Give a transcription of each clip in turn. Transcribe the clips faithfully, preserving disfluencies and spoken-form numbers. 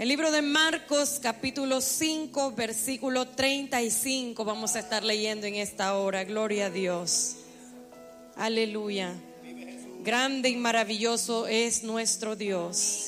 El libro de Marcos, capítulo cinco, versículo treinta y cinco, vamos a estar leyendo en esta hora. Gloria a Dios. Aleluya. Grande y maravilloso es nuestro Dios.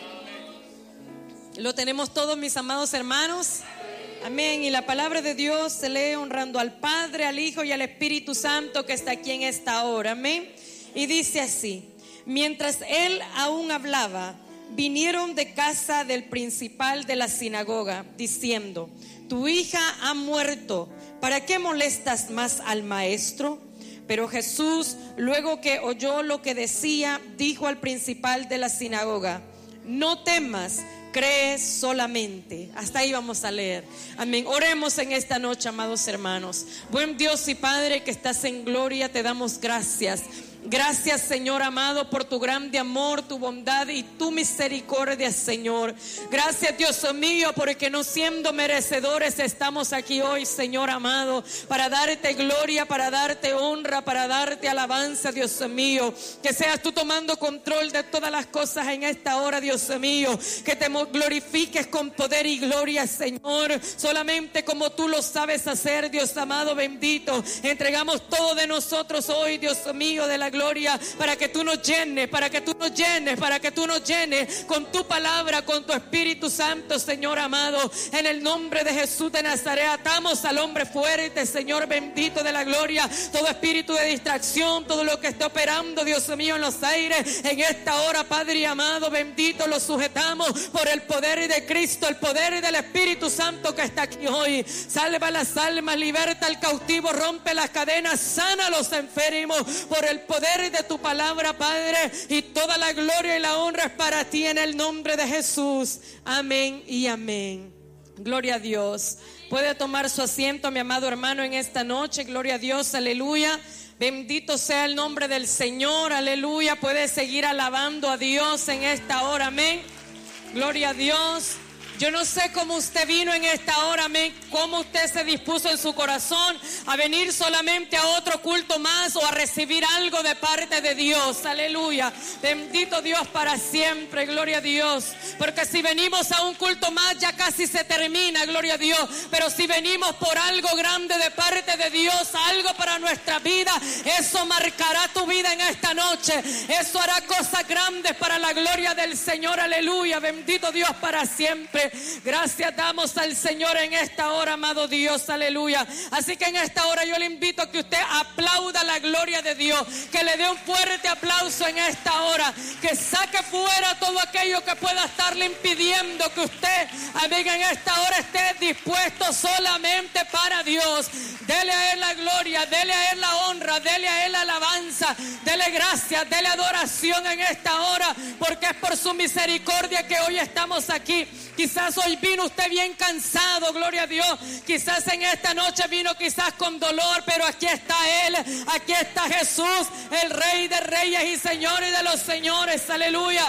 ¿Lo tenemos todos, mis amados hermanos? Amén. Y la palabra de Dios se lee honrando al Padre, al Hijo y al Espíritu Santo que está aquí en esta hora. Amén. Y dice así: mientras él aún hablaba, vinieron de casa del principal de la sinagoga, diciendo: tu hija ha muerto, ¿para qué molestas más al maestro? Pero Jesús, luego que oyó lo que decía, dijo al principal de la sinagoga: no temas, cree solamente. Hasta ahí vamos a leer. Amén. Oremos en esta noche, amados hermanos. Buen Dios y Padre que estás en gloria, te damos gracias. Gracias, Señor amado, por tu grande amor, tu bondad y tu misericordia, Señor. Gracias, Dios mío, porque no siendo merecedores estamos aquí hoy, Señor amado, para darte gloria, para darte honra, para darte alabanza, Dios mío. Que seas tú tomando control de todas las cosas en esta hora, Dios mío. Que te glorifiques con poder y gloria, Señor, solamente como tú lo sabes hacer, Dios amado, bendito. Entregamos todo de nosotros hoy, Dios mío, de la gloria, para que tú nos llenes, para que tú nos llenes, para que tú nos llenes con tu palabra, con tu Espíritu Santo, Señor amado. En el nombre de Jesús de Nazaret atamos al hombre fuerte, Señor bendito de la gloria, todo espíritu de distracción, todo lo que esté operando, Dios mío, en los aires, en esta hora, Padre amado, bendito, lo sujetamos por el poder de Cristo, el poder del Espíritu Santo que está aquí hoy. Salva las almas, liberta al cautivo, rompe las cadenas, sana a los enfermos, por el poder de tu palabra, Padre, y toda la gloria y la honra es para ti en el nombre de Jesús. Amén y amén. Gloria a Dios. Puede tomar su asiento, mi amado hermano, en esta noche. Gloria a Dios, aleluya. Bendito sea el nombre del Señor, aleluya. Puede seguir alabando a Dios en esta hora, amén. Gloria a Dios. Yo no sé cómo usted vino en esta hora, amén, cómo usted se dispuso en su corazón a venir solamente a otro culto más o a recibir algo de parte de Dios, aleluya. Bendito Dios para siempre, gloria a Dios. Porque si venimos a un culto más ya casi se termina, gloria a Dios. Pero si venimos por algo grande de parte de Dios, algo para nuestra vida, eso marcará tu vida en esta noche. Eso hará cosas grandes para la gloria del Señor, aleluya. Bendito Dios para siempre. Gracias damos al Señor en esta hora, amado Dios, aleluya. Así que en esta hora yo le invito a que usted aplauda la gloria de Dios, que le dé un fuerte aplauso en esta hora, que saque fuera todo aquello que pueda estarle impidiendo que usted, amiga, en esta hora esté dispuesto solamente para Dios. Dele a Él la gloria, dele a Él la honra, dele a Él la alabanza, dele gracias, dele adoración en esta hora, porque es por su misericordia que hoy estamos aquí. Quizás hoy vino usted bien cansado, gloria a Dios. Quizás en esta noche vino quizás con dolor, pero aquí está Él, aquí está Jesús, el Rey de Reyes y Señores de los Señores, aleluya.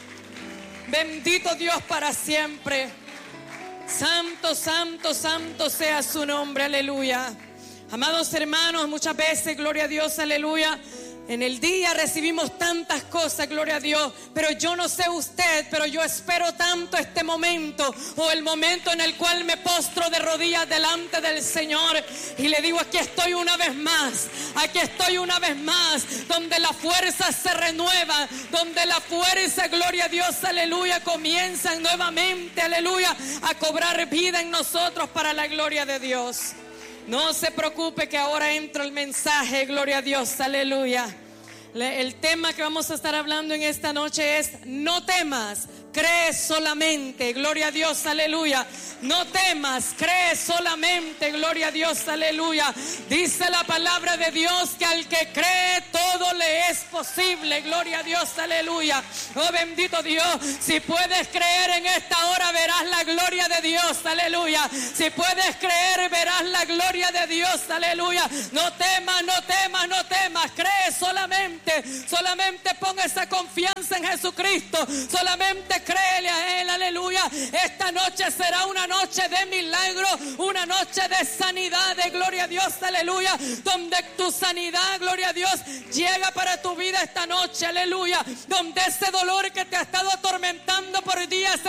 Bendito Dios para siempre. Santo, santo, santo sea su nombre, aleluya. Amados hermanos, muchas veces, gloria a Dios, aleluya, en el día recibimos tantas cosas, gloria a Dios, pero yo no sé usted, pero yo espero tanto este momento, o el momento en el cual me postro de rodillas delante del Señor y le digo: aquí estoy una vez más, aquí estoy una vez más, donde la fuerza se renueva, donde la fuerza, gloria a Dios, aleluya, comienzan nuevamente, aleluya, a cobrar vida en nosotros para la gloria de Dios. No se preocupe que ahora entra el mensaje, gloria a Dios, aleluya. El tema que vamos a estar hablando en esta noche es: no temas, cree solamente, gloria a Dios, aleluya. No temas, cree solamente, gloria a Dios, aleluya. Dice la palabra de Dios que al que cree todo le es posible, gloria a Dios, aleluya. Oh bendito Dios, si puedes creer en esta hora verás la gloria de Dios, aleluya. Si puedes creer verás la gloria de Dios, aleluya. No temas, no temas, no temas, cree solamente, solamente ponga esa confianza en Jesucristo, solamente créele a Él, aleluya. Esta noche será una noche de milagro, una noche de sanidad, de gloria a Dios, aleluya, donde tu sanidad, gloria a Dios, llega para tu vida esta noche, aleluya, donde ese dolor que te ha estado atormentando por días, esta noche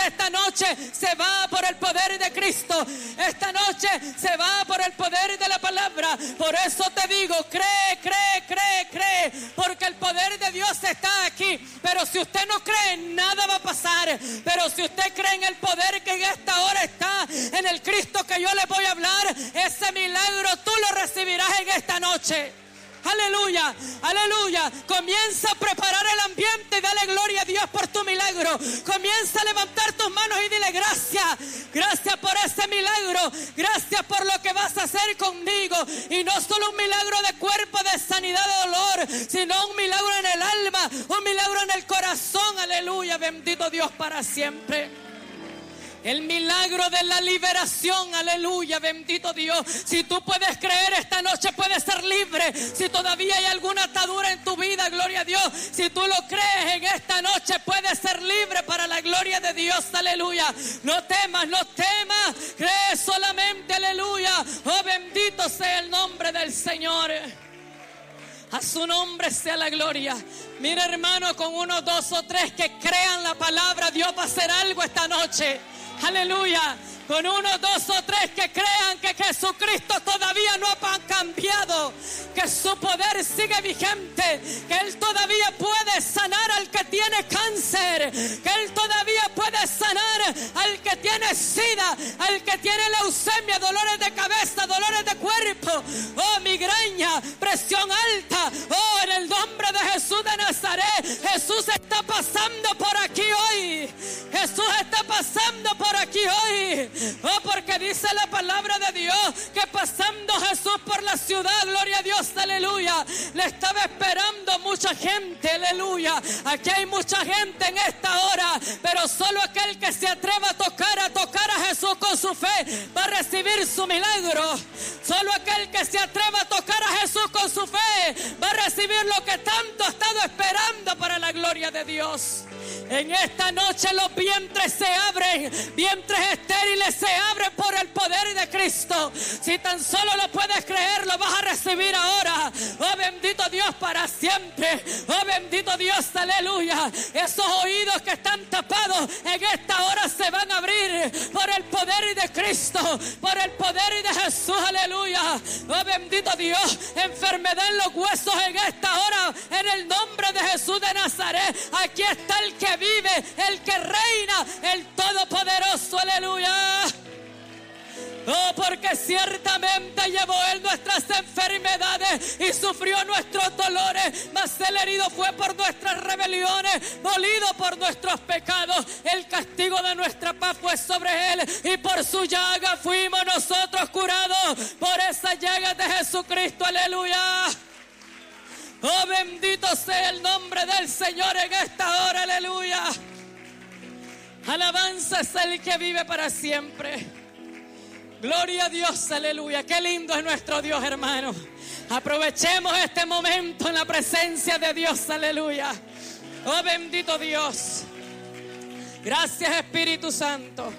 noche se va por el poder de Cristo. Esta noche se va por el poder de la palabra. Por eso te digo, cree, cree, cree, cree, porque el poder de Dios está aquí. Pero si usted no cree, nada va a pasar. Pero si usted cree en el poder que en esta hora está, en el Cristo que yo le voy a hablar, ese milagro tú lo recibirás en esta noche. Aleluya, aleluya. Comienza a preparar el ambiente y dale gloria a Dios por tu milagro. Comienza a levantar tus manos y dile gracias. Gracias por ese milagro. Gracias por lo que vas a hacer conmigo. Y no solo un milagro de cuerpo, de sanidad, de dolor, sino un milagro en el alma, un milagro en el corazón. Aleluya, bendito Dios para siempre. El milagro de la liberación, aleluya, bendito Dios. Si tú puedes creer, esta noche puedes ser libre. Si todavía hay alguna atadura en tu vida, gloria a Dios. Si tú lo crees, en esta noche puedes ser libre para la gloria de Dios, aleluya. No temas, no temas, cree solamente, aleluya. Oh, bendito sea el nombre del Señor. A su nombre sea la gloria. Mira, hermano, con uno, dos o tres que crean la palabra, Dios va a hacer algo esta noche. Aleluya. Con uno, dos o tres que crean que Jesucristo todavía no ha cambiado, que su poder sigue vigente, que Él todavía puede sanar al que tiene cáncer, que Él todavía puede sanar al que tiene sida, al que tiene leucemia, dolores de cabeza, dolores de cuerpo, oh, migraña, presión alta. Oh, en el nombre de Jesús de Nazaret, Jesús está pasando por aquí hoy. Jesús está pasando por aquí hoy. Oh, porque dice la palabra de Dios que pasando Jesús por la ciudad, gloria a Dios, aleluya, le estaba esperando mucha gente, aleluya. Aquí hay mucha gente en esta hora, pero solo aquel que se atreva a tocar, a tocar a Jesús con su fe, va a recibir su milagro. Solo aquel que se atreva a tocar a Jesús con su fe, va a recibir lo que tanto ha estado esperando para la gloria de Dios. En esta noche los vientres se abren, vientres estériles se abren por el poder de Cristo. Si tan solo lo puedes creer, lo vas a recibir ahora. Oh, bendito Dios para siempre. Oh, bendito Dios, aleluya. Esos oídos que están tapados en esta hora se van a abrir por el poder de Cristo, por el poder de Jesús, aleluya. Oh, bendito Dios. Enfermedad en los huesos en esta hora, en el nombre de Jesús de Nazaret. Aquí está el que vive, el que reina, el Todopoderoso, aleluya. Oh, porque ciertamente llevó Él nuestras enfermedades y sufrió nuestros dolores, mas el herido fue por nuestras rebeliones, molido por nuestros pecados. El castigo de nuestra paz fue sobre Él y por su llaga fuimos nosotros curados. Por esa llaga de Jesucristo, aleluya. Oh, bendito sea el nombre del Señor en esta hora, aleluya. Alabanza es el que vive para siempre. Gloria a Dios, aleluya. Qué lindo es nuestro Dios, hermano. Aprovechemos este momento en la presencia de Dios, aleluya. Oh, bendito Dios. Gracias, Espíritu Santo.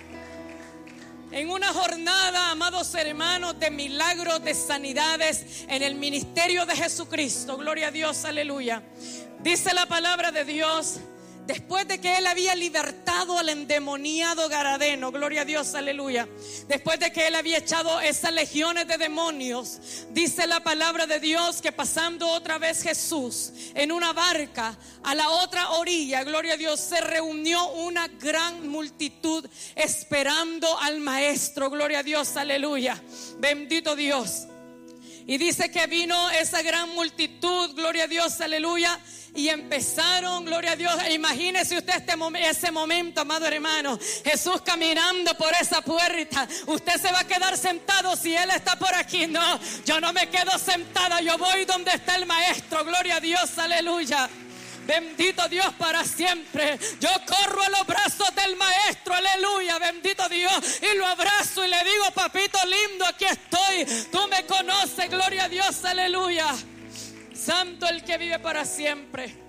En una jornada, amados hermanos, de milagros, de sanidades en el ministerio de Jesucristo, gloria a Dios, aleluya. Dice la palabra de Dios, después de que Él había libertado al endemoniado Gadareno, gloria a Dios, aleluya. Después de que Él había echado esas legiones de demonios, dice la palabra de Dios que pasando otra vez Jesús en una barca a la otra orilla, gloria a Dios, se reunió una gran multitud esperando al Maestro, gloria a Dios, aleluya. Bendito Dios. Y dice que vino esa gran multitud, gloria a Dios, aleluya. Y empezaron, gloria a Dios. Imagínese usted este mom- ese momento, amado hermano. Jesús caminando por esa puerta. Usted se va a quedar sentado si Él está por aquí. No, yo no me quedo sentada. Yo voy donde está el Maestro. Gloria a Dios, aleluya. Bendito Dios para siempre. Yo corro a los brazos del Maestro, aleluya, bendito Dios. Y lo abrazo y le digo, papito lindo, aquí estoy. Tú me conoces, gloria a Dios, aleluya. Santo el que vive para siempre.